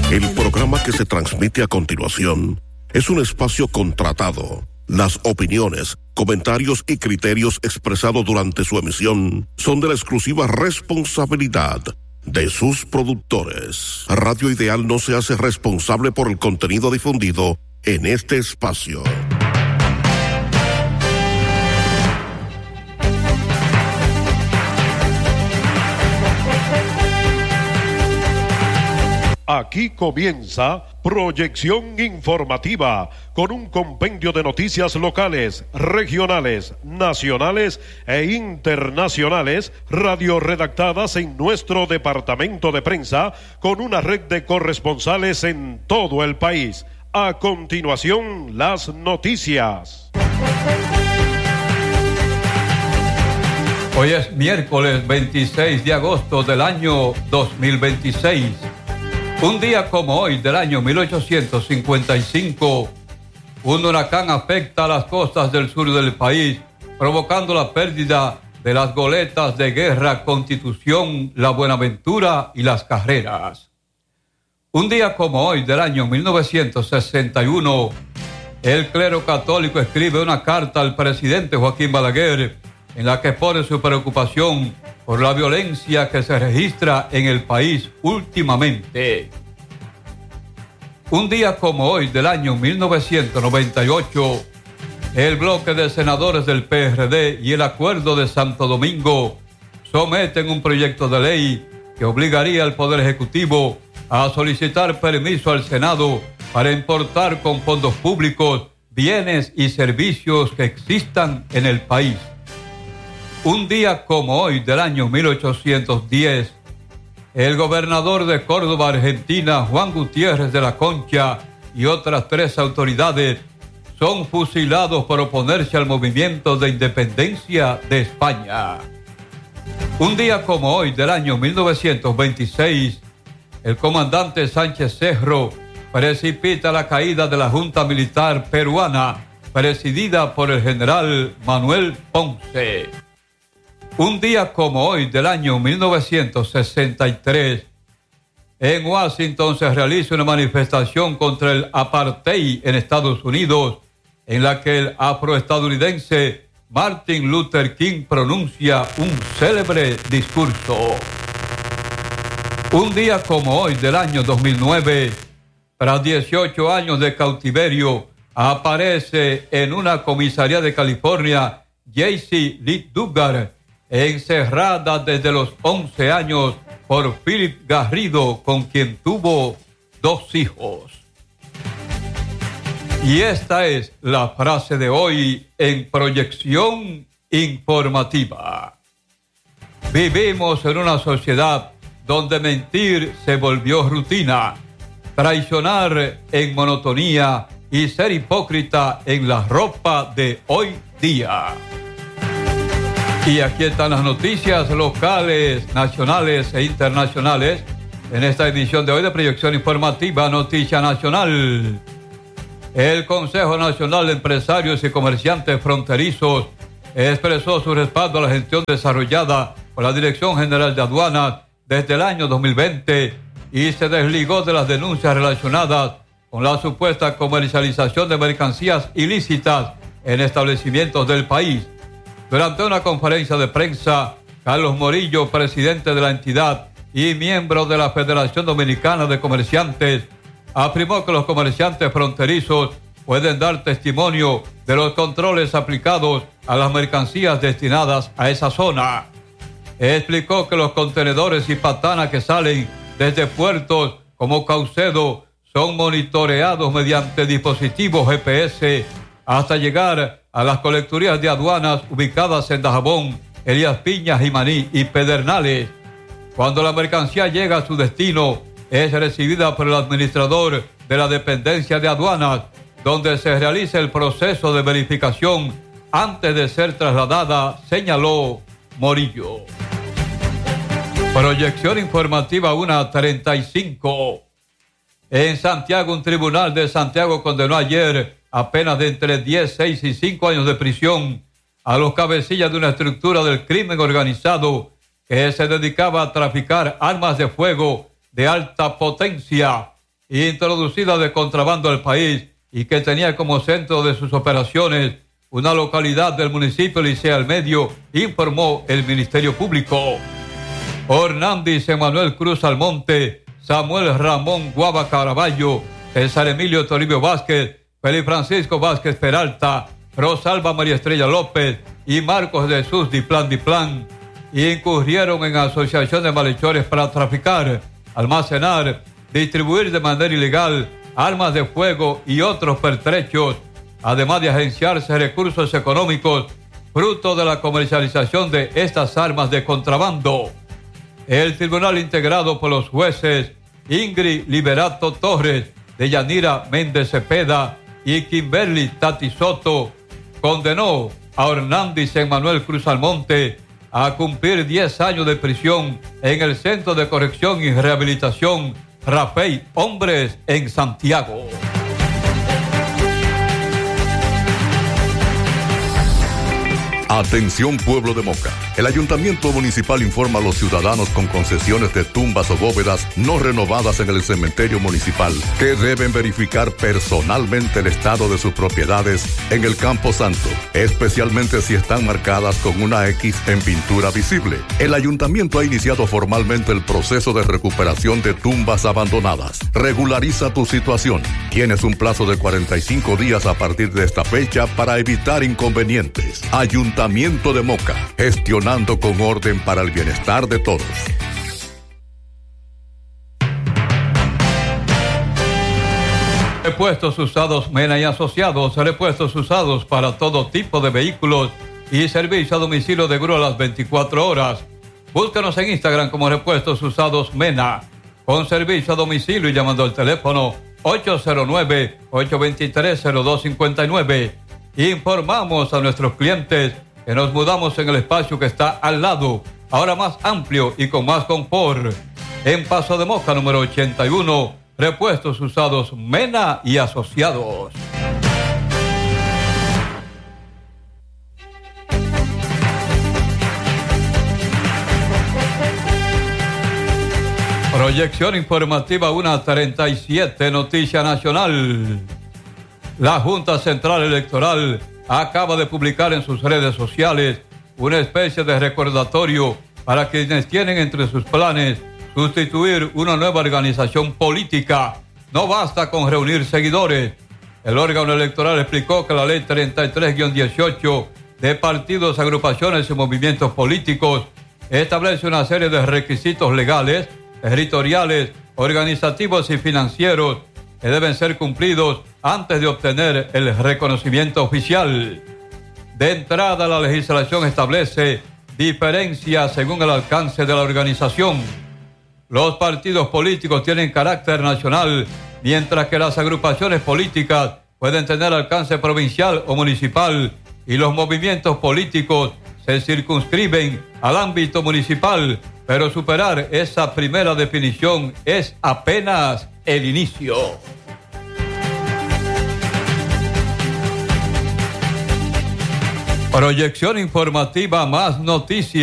El programa que se transmite a continuación es un espacio contratado. Las opiniones, comentarios y criterios expresados durante su emisión son de la exclusiva responsabilidad de sus productores. Radio Ideal no se hace responsable por el contenido difundido en este espacio. Aquí comienza Proyección Informativa, con un compendio de noticias locales, regionales, nacionales e internacionales, radioredactadas en nuestro departamento de prensa, con una red de corresponsales en todo el país. A continuación, las noticias. Hoy es miércoles 26 de agosto del año 2026. Un día como hoy del año 1855, un huracán afecta a las costas del sur del país, provocando la pérdida de las goletas de guerra Constitución, La Buenaventura y Las Carreras. Un día como hoy del año 1961, el clero católico escribe una carta al presidente Joaquín Balaguer en la que pone su preocupación por la violencia que se registra en el país últimamente. Un día como hoy del año 1998, el bloque de senadores del PRD y el Acuerdo de Santo Domingo someten un proyecto de ley que obligaría al Poder Ejecutivo a solicitar permiso al Senado para importar con fondos públicos bienes y servicios que existan en el país. Un día como hoy del año 1810, el gobernador de Córdoba, Argentina, Juan Gutiérrez de la Concha, y otras 3 autoridades son fusilados por oponerse al movimiento de independencia de España. Un día como hoy del año 1926, el comandante Sánchez Cerro precipita la caída de la Junta Militar Peruana, presidida por el general Manuel Ponce. Un día como hoy del año 1963, en Washington se realiza una manifestación contra el apartheid en Estados Unidos, en la que el afroestadounidense Martin Luther King pronuncia un célebre discurso. Un día como hoy del año 2009, tras 18 años de cautiverio, aparece en una comisaría de California Jaycee Lee Duggar, encerrada desde los 11 años por Philip Garrido, con quien tuvo 2 hijos. Y esta es la frase de hoy en Proyección Informativa. Vivimos en una sociedad donde mentir se volvió rutina, traicionar en monotonía y ser hipócrita en la ropa de hoy día. Y aquí están las noticias locales, nacionales e internacionales en esta edición de hoy de Proyección Informativa Noticia Nacional. El Consejo Nacional de Empresarios y Comerciantes Fronterizos expresó su respaldo a la gestión desarrollada por la Dirección General de Aduanas desde el año 2020 y se desligó de las denuncias relacionadas con la supuesta comercialización de mercancías ilícitas en establecimientos del país. Durante una conferencia de prensa, Carlos Morillo, presidente de la entidad y miembro de la Federación Dominicana de Comerciantes, afirmó que los comerciantes fronterizos pueden dar testimonio de los controles aplicados a las mercancías destinadas a esa zona. Explicó que los contenedores y patanas que salen desde puertos como Caucedo son monitoreados mediante dispositivos GPS hasta llegar a las colecturías de aduanas ubicadas en Dajabón, Elías Piñas, Jimaní y Pedernales. Cuando la mercancía llega a su destino, es recibida por el administrador de la dependencia de aduanas, donde se realiza el proceso de verificación antes de ser trasladada, señaló Morillo. Proyección Informativa 1:35. En Santiago, un tribunal de Santiago condenó ayer a penas de entre 10, 6 y 5 años de prisión a los cabecillas de una estructura del crimen organizado que se dedicaba a traficar armas de fuego de alta potencia introducida de contrabando al país y que tenía como centro de sus operaciones una localidad del municipio Licea al Medio, informó el Ministerio Público. Hernández Emanuel Cruz Almonte, Samuel Ramón Guava Caraballo, César Emilio Toribio Vázquez, Felipe Francisco Vázquez Peralta, Rosalba María Estrella López y Marcos Jesús Diplán incurrieron en asociación de malhechores para traficar, almacenar, distribuir de manera ilegal armas de fuego y otros pertrechos, además de agenciarse recursos económicos fruto de la comercialización de estas armas de contrabando. El tribunal, integrado por los jueces Ingrid Liberato Torres, Deyanira Méndez Cepeda y Kimberly Tati Soto, condenó a Hernández Emanuel Cruz Almonte a cumplir 10 años de prisión en el Centro de Corrección y Rehabilitación Rafael Hombres en Santiago. Atención, pueblo de Moca. El Ayuntamiento Municipal informa a los ciudadanos con concesiones de tumbas o bóvedas no renovadas en el cementerio municipal que deben verificar personalmente el estado de sus propiedades en el Campo Santo, especialmente si están marcadas con una X en pintura visible. El Ayuntamiento ha iniciado formalmente el proceso de recuperación de tumbas abandonadas. Regulariza tu situación. Tienes un plazo de 45 días a partir de esta fecha para evitar inconvenientes. Ayuntamiento de Moca, gestionando con orden para el bienestar de todos. Repuestos usados Mena y Asociados, repuestos usados para todo tipo de vehículos y servicio a domicilio de grúa las 24 horas. Búscanos en Instagram como Repuestos Usados Mena, con servicio a domicilio y llamando al teléfono 809-823-0259. Informamos a nuestros clientes que nos mudamos en el espacio que está al lado, ahora más amplio y con más confort. En Paso de Moca, número 81, Repuestos Usados Mena y Asociados. Proyección informativa 1:37, Noticia Nacional. La Junta Central Electoral acaba de publicar en sus redes sociales una especie de recordatorio para quienes tienen entre sus planes sustituir una nueva organización política. No basta con reunir seguidores. El órgano electoral explicó que la ley 33-18 de partidos, agrupaciones y movimientos políticos establece una serie de requisitos legales, territoriales, organizativos y financieros que deben ser cumplidos antes de obtener el reconocimiento oficial. De entrada, la legislación establece diferencias según el alcance de la organización. Los partidos políticos tienen carácter nacional, mientras que las agrupaciones políticas pueden tener alcance provincial o municipal, y los movimientos políticos se circunscriben al ámbito municipal, pero superar esa primera definición es apenas el inicio. Proyección informativa, más noticias.